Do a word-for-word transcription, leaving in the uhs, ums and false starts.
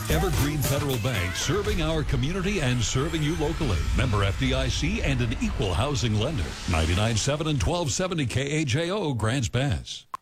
Evergreen Federal Bank, serving our community and serving you locally. Member F D I C and an equal housing lender. ninety-nine point seven and twelve seventy K A J O Grants Pass.